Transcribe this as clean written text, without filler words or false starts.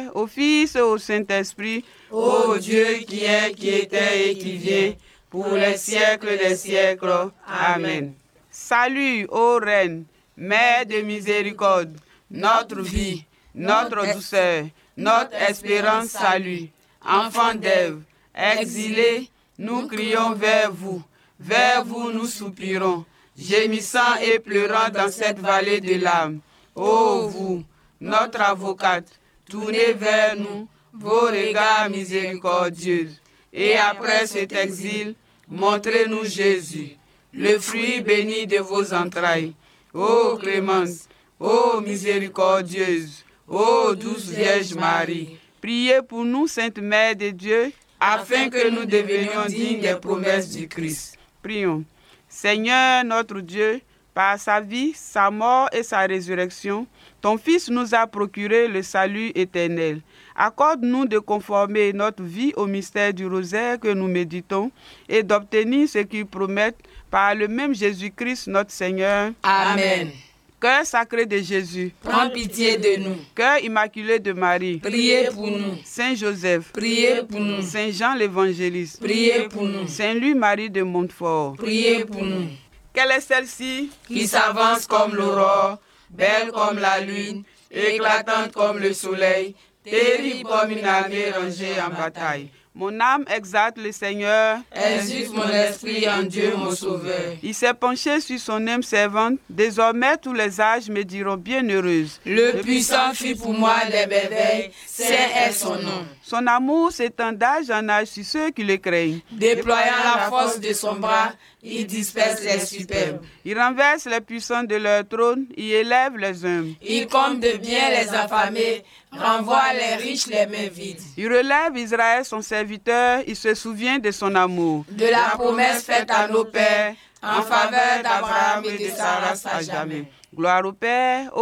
Père, au Fils et au Saint-Esprit, ô Dieu qui est, qui était et qui vient, pour les siècles des siècles. Amen. Salut, ô Reine, Mère de miséricorde, notre vie, notre douceur, notre espérance, salut. Enfant d'Ève, exilés, nous crions vers vous nous soupirons, gémissant et pleurant dans cette vallée de larmes. Ô vous, notre avocate, tournez vers nous vos regards miséricordieux. Et après cet exil, montrez-nous Jésus, le fruit béni de vos entrailles. Ô clémence, ô miséricordieuse, ô douce Vierge Marie, priez pour nous, Sainte Mère de Dieu, afin que nous devenions dignes des promesses du Christ. Prions. Seigneur notre Dieu, par sa vie, sa mort et sa résurrection, ton Fils nous a procuré le salut éternel. Accorde-nous de conformer notre vie au mystère du rosaire que nous méditons et d'obtenir ce qu'il promet par le même Jésus-Christ notre Seigneur. Amen. Cœur sacré de Jésus, prends pitié de nous. Cœur immaculé de Marie, priez pour nous. Saint Joseph, priez pour nous. Saint Jean l'Évangéliste, priez pour nous. Saint Louis-Marie de Montfort, priez pour nous. Quelle est celle-ci qui s'avance comme l'aurore, belle comme la lune, éclatante comme le soleil, terrible comme une armée rangée en bataille? Mon âme exalte le Seigneur. Exulte mon esprit en Dieu mon Sauveur. Il s'est penché sur son âme servante. Désormais, tous les âges me diront bienheureuse. Le puissant fit pour moi des merveilles. Saint est son nom. Son amour s'étend d'âge en âge sur ceux qui le craignent. Déployant la force de son bras, il disperse les superbes. Il renverse les puissants de leur trône. Il élève les humbles. Il compte de bien les affamés, renvoie les riches les mains vides. Il relève Israël son serviteur. Il se souvient de son amour. De la promesse faite à nos pères, en faveur d'Abraham et de sa race à jamais. Gloire au Père,